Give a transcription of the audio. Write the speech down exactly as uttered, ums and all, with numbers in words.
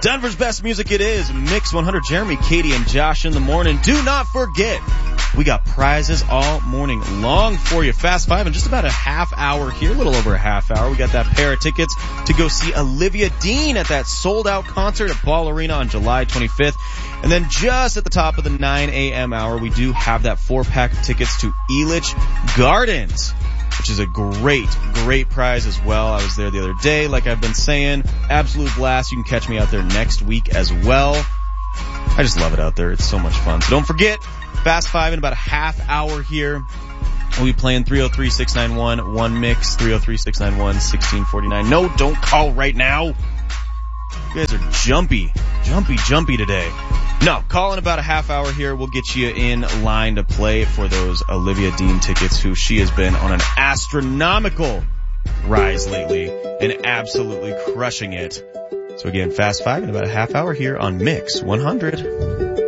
Denver's best music, it is Mix one hundred. Jeremy, Katie, and Josh in the morning. Do not forget, we got prizes all morning long for you. Fast Five in just about a half hour here, a little over a half hour. We got that pair of tickets to go see Olivia Dean at that sold-out concert at Ball Arena on July twenty-fifth. And then just at the top of the nine a.m. hour, we do have that four-pack of tickets to Elitch Gardens, which is a great, great prize as well. I was there the other day, like I've been saying. Absolute blast. You can catch me out there next week as well. I just love it out there. It's so much fun. So don't forget, Fast Five in about a half hour here. We'll be playing three oh three, six nine one, one mix, three oh three, six nine one, one six four nine. No, don't call right now. You guys are jumpy, jumpy, jumpy today. No, call in about a half hour here. We'll get you in line to play for those Olivia Dean tickets, who she has been on an astronomical rise lately and absolutely crushing it. So again, Fast Five in about a half hour here on Mix one hundred.